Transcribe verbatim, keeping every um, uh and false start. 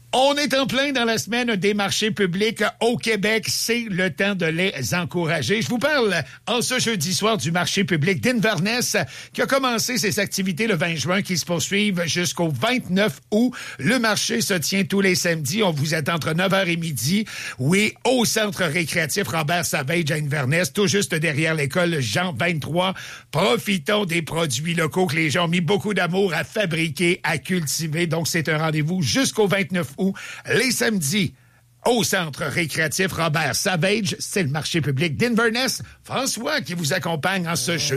On est en plein dans la semaine des marchés publics au Québec. C'est le temps de les encourager. Je vous parle en ce jeudi soir du marché public d'Inverness qui a commencé ses activités le vingt juin qui se poursuivent jusqu'au vingt-neuf août. Le marché se tient tous les samedis. On vous attend entre neuf heures et midi. Oui, au centre récréatif Robert Savage à Inverness, tout juste derrière l'école Jean vingt-trois. Profitons des produits locaux que les gens ont mis beaucoup d'amour à fabriquer, à cultiver. Donc, c'est un rendez-vous jusqu'au vingt-neuf août. Les samedis, au centre récréatif Robert Savage, c'est le marché public d'Inverness. François qui vous accompagne en ce jeu.